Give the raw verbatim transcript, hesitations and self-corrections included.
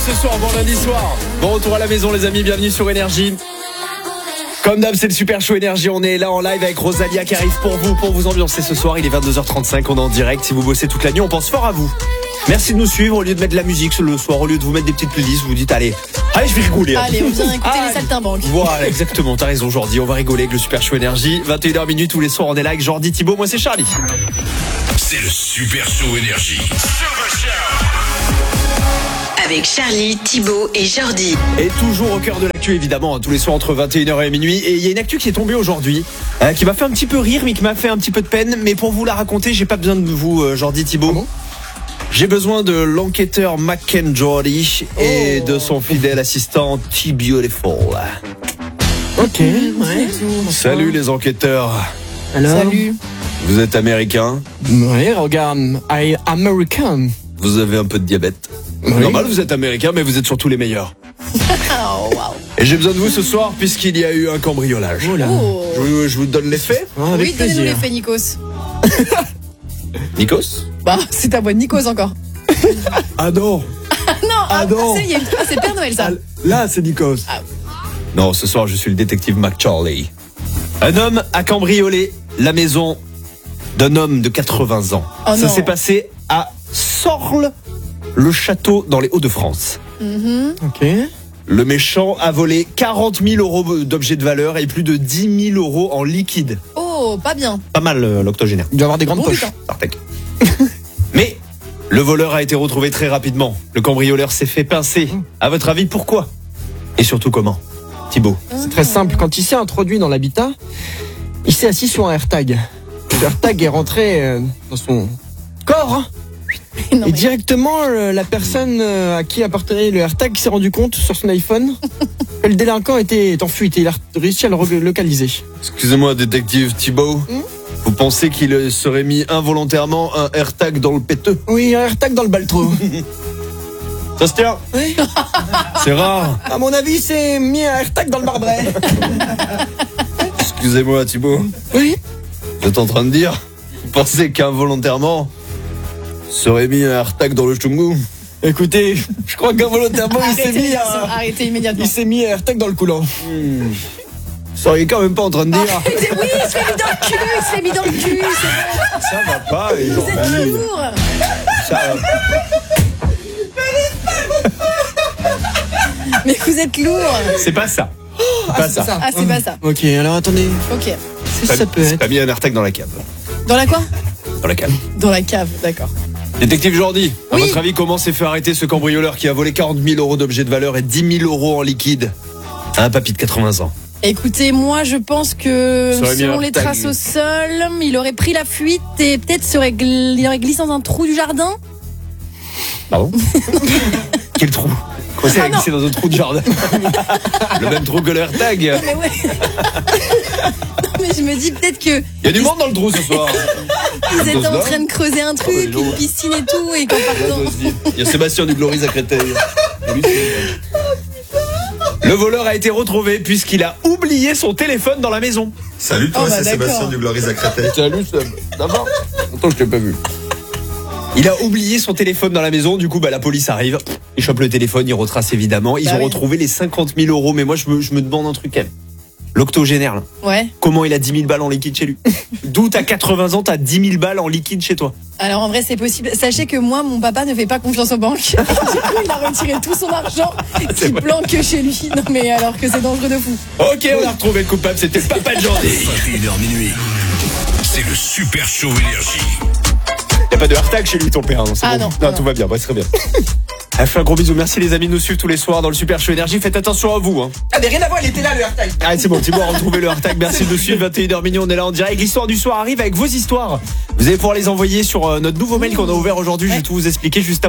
Ce soir, bon lundi soir. Bon retour à la maison les amis, bienvenue sur Énergie. Comme d'hab, c'est le Super Show Énergie. On est là en live avec Rosalia qui arrive pour vous, pour vous ambiancer ce soir. Il est vingt-deux heures trente-cinq, on est en direct. Si vous bossez toute la nuit, on pense fort à vous. Merci de nous suivre. Au lieu de mettre de la musique le soir, au lieu de vous mettre des petites playlists, vous vous dites allez, allez, je vais rigoler. Allez, on vient écouter ah, les saltimbanques. Voilà, exactement. T'as raison, Jordi. On va rigoler avec le Super Show Énergie. vingt et une heures minuit tous les soirs, on est là avec Jordi, Thibaut. Moi, c'est Charlie. C'est le Super Show Énergie. Avec Charlie, Thibaut et Jordi. Et toujours au cœur de l'actu, évidemment, tous les soirs entre vingt et une heures et minuit. Et il y a une actu qui est tombée aujourd'hui, euh, qui m'a fait un petit peu rire, mais qui m'a fait un petit peu de peine. Mais pour vous la raconter, j'ai pas besoin de vous, euh, Jordi, Thibaut. Ah bon ? J'ai besoin de l'enquêteur McEnjordy et oh. de son fidèle assistant T-Beautiful. Ok, ouais. Salut les enquêteurs. Alors ? Salut. Vous êtes américain ? Oui, regarde, I American. Vous avez un peu de diabète ? Oui. Normal, vous êtes américain, mais vous êtes surtout les meilleurs. Oh, wow. Et j'ai besoin de vous ce soir, puisqu'il y a eu un cambriolage. Oh là. Oh. Je, vous, je vous donne les faits ? Ah, avec Oui, donnez-nous plaisir. les faits, Nikos. Nikos ? Bah, c'est ta voix de Nikos encore. Ah non. non, Ah ah, non. c'est, ah, c'est Père Noël ça. Ah, là, c'est Nikos. Ah. Non, ce soir, je suis le détective McCharlie. Un homme a cambriolé la maison d'un homme de quatre-vingts ans. Oh Ça non. s'est passé à Sorles, le château dans les Hauts-de-France. Mm-hmm. Ok. Le méchant a volé quarante mille euros d'objets de valeur et plus de dix mille euros en liquide. Oh, pas bien. Pas mal, euh, l'octogénaire. Il doit avoir des grandes Bon poches. putain. Tartec. Mais le voleur a été retrouvé très rapidement. Le cambrioleur s'est fait pincer. À votre avis, pourquoi ? Et surtout comment ? Thibaut. C'est très simple. Quand il s'est introduit dans l'habitat, il s'est assis sur un AirTag. Le AirTag est rentré euh, dans son corps. Hein. Non, Et mais- directement, euh, la personne euh, à qui appartenait le AirTag s'est rendu compte sur son iPhone que le délinquant était en fuite et il a réussi à le re- localiser. Excusez-moi, détective Thibaut. Hmm Vous pensez qu'il serait mis involontairement un AirTag dans le péteux ? Oui, un AirTag dans le baltro. Ça se tient ? Oui. C'est rare. À mon avis, c'est mis un AirTag dans le barbret. Excusez-moi, Thibaut. Oui. Vous êtes en train de dire ? Vous pensez qu'involontairement serait mis un AirTag dans le chungu ? Écoutez, je crois qu'involontairement, il s'est Arrêtez, mis garçon, un... arrêtez immédiatement. Il s'est mis un AirTag dans le coulant. Vous seriez quand même pas en train de dire Arrêtez, oui, il se l'est mis dans le cul, il se l'est mis dans le cul. c'est- ça va pas les gens. Vous êtes très lourd. Ça va pas. Mais vous êtes lourd. C'est pas ça. C'est Ah, pas c'est ça. ça. Ah, c'est pas ça. Ok, alors attendez. Ok. Qu'est-ce que ça peut C'est être pas mis un AirTag dans la cave. Dans la quoi ? Dans la cave. Dans la cave, d'accord. Détective Jordi, à Oui. votre avis, comment s'est fait arrêter ce cambrioleur qui a volé quarante mille euros d'objets de valeur et dix mille euros en liquide à un papy de quatre-vingts ans? Écoutez, moi je pense que Ça aurait mis selon un les tag. traces au sol, il aurait pris la fuite et peut-être serait gl- il aurait glissé dans un trou du jardin. Pardon? Quel trou? Quoi, c'est Ah, à glisser dans un trou de jardin? Le même trou que le AirTag. Mais ouais. Non, mais je me dis peut-être que Il y a du monde dans le trou ce soir. ils étaient en là. train de creuser un truc, Ah, bah, dis donc. une piscine et tout, et qu'en partant. Il y a Sébastien du Gloris à Créteil. Le voleur a été retrouvé puisqu'il a oublié son téléphone dans la maison. Salut toi, Oh, bah, c'est d'accord. Sébastien du Gloris à Créteil. Salut Seb. D'abord. Attends, je t'ai pas vu. Il a oublié son téléphone dans la maison, du coup bah, la police arrive, il chope le téléphone, il retrace évidemment, ils Bah ont oui. retrouvé les cinquante mille euros, mais moi je me, je me demande un truc quand même. L'octogénaire, là. Ouais. Comment il a dix mille balles en liquide chez lui? D'où t'as quatre-vingts ans, t'as dix mille balles en liquide chez toi? Alors en vrai c'est possible. Sachez que moi mon papa ne fait pas confiance aux banques. Du coup il a retiré tout son argent qu'il vrai. planque chez lui. Non mais alors que c'est dangereux de fou. Ok, on a retrouvé le coupable, c'était le papa de Jordi. vingt et une heures minuit. C'est le Super Show Énergie. Y'a pas de AirTag chez lui ton père, non, c'est Ah bon. non, non, non. tout va bien, ouais, c'est très bien. Elle fait un gros bisou, merci les amis de nous suivre tous les soirs dans le Super Show Énergie, faites attention à vous hein. Ah mais rien à voir, il était là le AirTag. Allez c'est bon, Thibaut a retrouvé le AirTag, merci de nous suivre, vingt et une heures minuit, on est là en direct. L'histoire du soir arrive avec vos histoires. Vous allez pouvoir les envoyer sur euh, notre nouveau mail qu'on a ouvert aujourd'hui, je vais tout vous expliquer juste après.